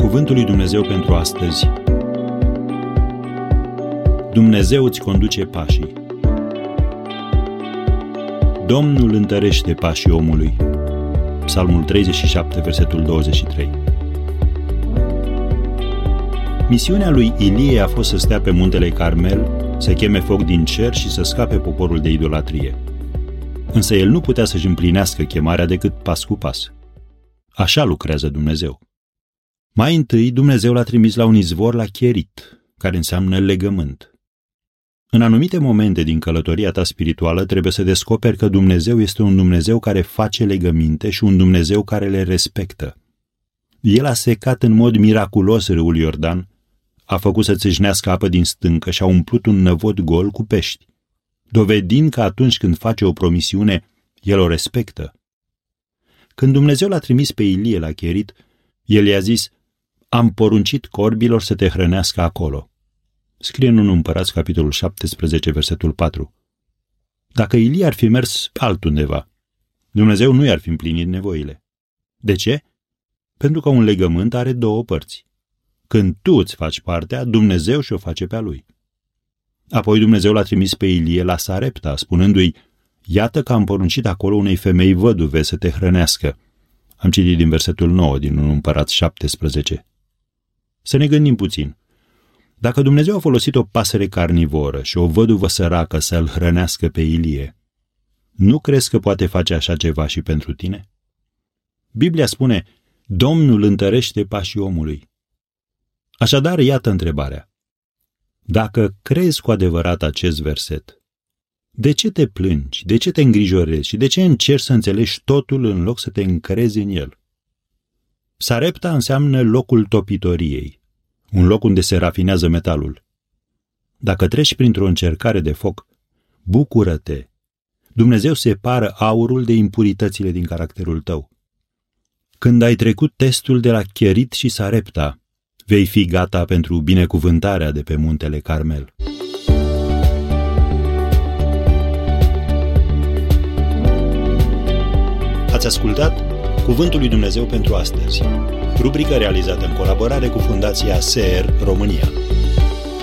Cuvântul lui Dumnezeu pentru astăzi. Dumnezeu îți conduce pașii. Domnul întărește pașii omului. Psalmul 37, versetul 23. Misiunea lui Ilie a fost să stea pe muntele Carmel, să cheme foc din cer și să scape poporul de idolatrie. Însă el nu putea să-și împlinească chemarea decât pas cu pas. Așa lucrează Dumnezeu. Mai întâi, Dumnezeu l-a trimis la un izvor la Cherit, care înseamnă legământ. În anumite momente din călătoria ta spirituală trebuie să descoperi că Dumnezeu este un Dumnezeu care face legăminte și un Dumnezeu care le respectă. El a secat în mod miraculos râul Iordan, a făcut să țâșnească apă din stâncă și a umplut un năvod gol cu pești, dovedind că atunci când face o promisiune, el o respectă. Când Dumnezeu l-a trimis pe Ilie la Cherit, el i-a zis: am poruncit corbilor să te hrănească acolo. Scrie în 1 Împărați, capitolul 17, versetul 4. Dacă Ilie ar fi mers altundeva, Dumnezeu nu i-ar fi împlinit nevoile. De ce? Pentru că un legământ are două părți. Când tu îți faci partea, Dumnezeu și-o face pe-a lui. Apoi Dumnezeu l-a trimis pe Ilie la Sarepta, spunându-i: iată că am poruncit acolo unei femei văduve să te hrănească. Am citit din versetul 9 din 1 Împărați 17. Să ne gândim puțin. Dacă Dumnezeu a folosit o pasăre carnivoră și o văduvă săracă să-l hrănească pe Ilie, nu crezi că poate face așa ceva și pentru tine? Biblia spune: Domnul întărește pașii omului. Așadar, iată întrebarea. Dacă crezi cu adevărat acest verset, de ce te plângi, de ce te îngrijorezi și de ce încerci să înțelegi totul în loc să te încrezi în el? Sarepta înseamnă locul topitoriei, un loc unde se rafinează metalul. Dacă treci printr-o încercare de foc, bucură-te! Dumnezeu separă aurul de impuritățile din caracterul tău. Când ai trecut testul de la Cherit și Sarepta, vei fi gata pentru binecuvântarea de pe muntele Carmel. Ați ascultat Cuvântul lui Dumnezeu pentru astăzi, rubrică realizată în colaborare cu Fundația SER România.